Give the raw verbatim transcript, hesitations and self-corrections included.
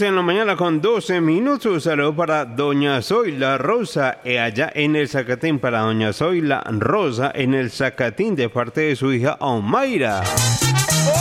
en la mañana con doce minutos. Un saludo para doña Zoila Rosa, eh, allá en el Zacatín, para doña Zoila Rosa en el Zacatín, de parte de su hija Omaira.